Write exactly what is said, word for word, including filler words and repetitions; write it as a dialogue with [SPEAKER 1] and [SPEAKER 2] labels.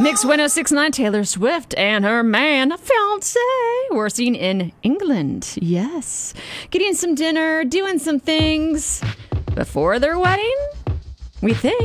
[SPEAKER 1] Mix ten sixty-nine, Taylor Swift and her man, fiance, were seen in England. Yes. Getting some dinner, doing some things before their wedding, we think.